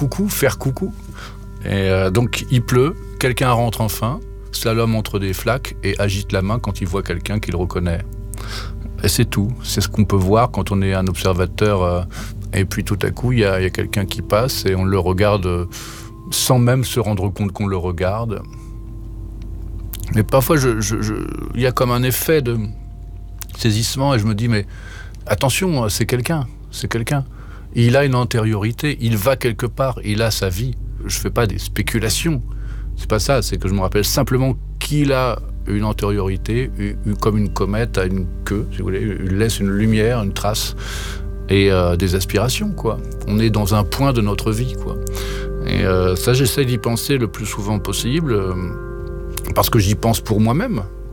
coucou, faire coucou. Et donc il pleut, quelqu'un rentre enfin, slalom entre des flaques et agite la main quand il voit quelqu'un qu'il reconnaît. Et c'est tout, c'est ce qu'on peut voir quand on est un observateur. Et puis tout à coup, il y a quelqu'un qui passe et on le regarde sans même se rendre compte qu'on le regarde. Mais parfois, il y a comme un effet de saisissement et je me dis, mais attention, c'est quelqu'un. Il a une antériorité, il va quelque part, il a sa vie. Je fais pas des spéculations, c'est pas ça, c'est que je me rappelle simplement qu'il a une antériorité, comme une comète a une queue, si vous voulez, il laisse une lumière, une trace, et des aspirations, quoi. On est dans un point de notre vie, quoi. Et ça, j'essaie d'y penser le plus souvent possible, parce que j'y pense pour moi-même.